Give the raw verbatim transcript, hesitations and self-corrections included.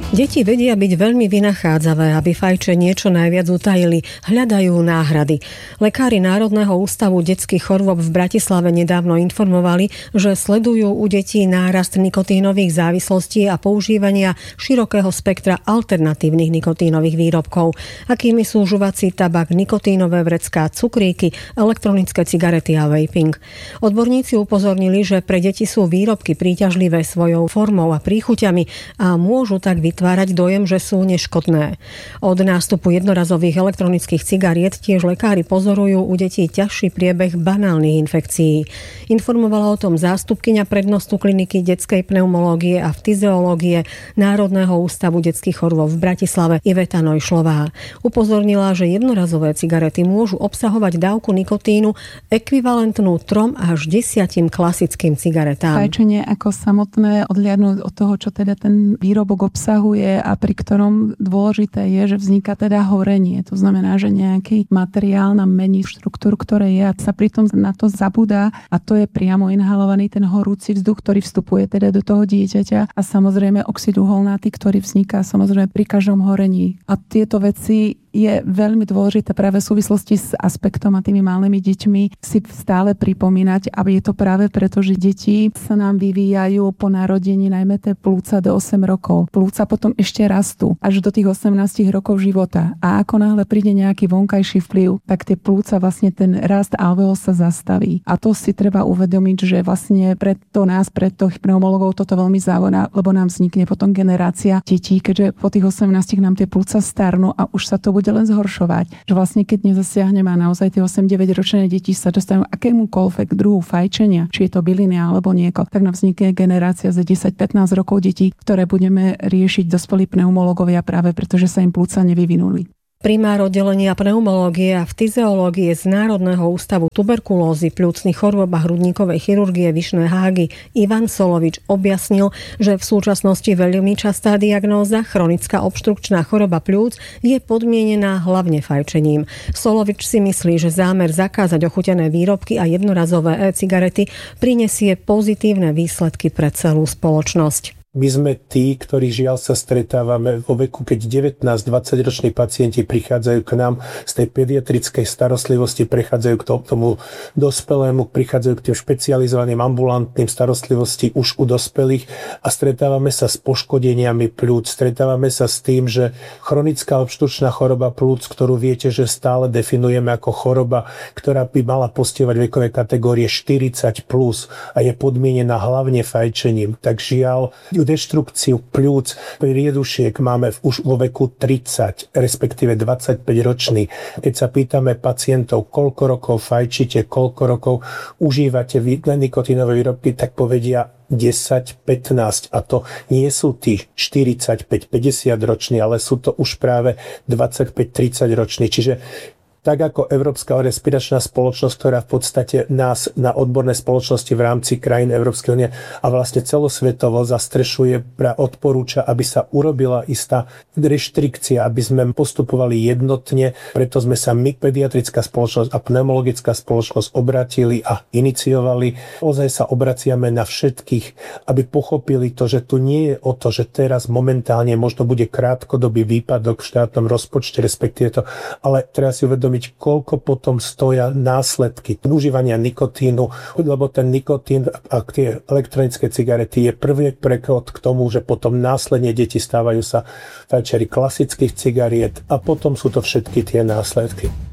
Deti vedia byť veľmi vynachádzavé, aby fajčenie čo najviac utajili, hľadajú náhrady. Lekári Národného ústavu detských chorôb v Bratislave nedávno informovali, že sledujú u detí nárast nikotínových závislostí a používania širokého spektra alternatívnych nikotínových výrobkov, akými sú žuvací tabak, nikotínové vrecká, cukríky, elektronické cigarety a vaping. Odborníci upozornili, že pre deti sú výrobky príťažlivé svojou formou a príchuťami a môžu tak vytvárať vytvárať dojem, že sú neškodné. Od nástupu jednorazových elektronických cigariet tiež lekári pozorujú u detí ťažší priebeh banálnych infekcií. Informovala o tom zástupkyňa prednostu kliniky detskej pneumológie a fyziológie Národného ústavu detských chorôb v Bratislave Iveta Nojšlová. Upozornila, že jednorazové cigarety môžu obsahovať dávku nikotínu ekvivalentnú trom až desiatim klasickým cigaretám. Fajčenie ako samotné, odliadnúť od toho, čo teda ten výrobok obsahuje, a pri ktorom dôležité je, že vzniká teda horenie. To znamená, že nejaký materiál nám mení štruktúru, ktoré je a sa pritom na to zabúda a to je priamo inhalovaný ten horúci vzduch, ktorý vstupuje teda do toho dieťaťa a samozrejme oxid uholnatý, ktorý vzniká samozrejme pri každom horení. A tieto veci je veľmi dôležité práve v súvislosti s aspektom a tými malými deťmi si stále pripomínať, aby je to práve preto, že deti sa nám vyvíjajú po narodení, najmä tie plúca do osem rokov. Plúca potom ešte rastú až do tých osemnásť rokov života. A ako náhle príde nejaký vonkajší vplyv, tak tie plúca vlastne ten rast alveol sa zastaví. A to si treba uvedomiť, že vlastne preto nás, preto pneumologov toto veľmi závodá, lebo nám vznikne potom generácia detí, keďže po tých osemnástich nám tie plúca starnú a už sa to bude len zhoršovať. Že vlastne keď nezasiahneme a naozaj tie osem deväť ročné deti sa dostanú akémukoľvek druhu fajčenia, či je to byliny alebo nieko, tak nám vznikne generácia za desať pätnásť rokov detí, ktoré budeme riešiť dospelí pneumológovia práve pretože sa im plúca nevyvinuli. Primár oddelenia pneumológie a fyziológie z Národného ústavu tuberkulózy, pľúcnych chorôb a hrudníkovej chirurgie Vyšné Hágy Ivan Solovič objasnil, že v súčasnosti veľmi častá diagnóza chronická obštrukčná choroba pľúc je podmienená hlavne fajčením. Solovič si myslí, že zámer zakázať ochutené výrobky a jednorazové e-cigarety prinesie pozitívne výsledky pre celú spoločnosť. My sme tí, ktorí žiaľ sa stretávame vo veku, keď devätnásť dvadsať roční pacienti prichádzajú k nám z tej pediatrickej starostlivosti, prechádzajú k tomu dospelému, prichádzajú k tým špecializovaným ambulantným starostlivosti už u dospelých a stretávame sa s poškodeniami pľúc. Stretávame sa s tým, že chronická obštrukčná choroba pľúc, ktorú viete, že stále definujeme ako choroba, ktorá by mala postihovať vekové kategórie štyridsať plus a je podmienená hlavne fajčením, tak žiaľ deštrukciu pľúc priedušiek máme už vo veku tridsať, respektíve dvadsaťpäť ročný. Keď sa pýtame pacientov, koľko rokov fajčíte, koľko rokov užívate nikotínové výrobky, tak povedia desať pätnásť. A to nie sú tí štyridsaťpäť päťdesiat roční, ale sú to už práve dvadsaťpäť tridsať roční. Čiže tak ako Európska respiračná spoločnosť, ktorá v podstate nás na odborné spoločnosti v rámci krajín Európskej únie a vlastne celosvetovo zastrešuje, odporúča, aby sa urobila istá reštrikcia, aby sme postupovali jednotne. Preto sme sa my, pediatrická spoločnosť a pneumologická spoločnosť, obratili a iniciovali. Ozaj sa obraciame na všetkých, aby pochopili to, že tu nie je o to, že teraz momentálne možno bude krátkodobý výpadok v štátnom rozpočte, respektíve to, ale treba si uvedomiť, koľko potom stoja následky užívania nikotínu, lebo ten nikotín a tie elektronické cigarety je prvý preklad k tomu, že potom následne deti stávajú sa fajčeri klasických cigariet a potom sú to všetky tie následky.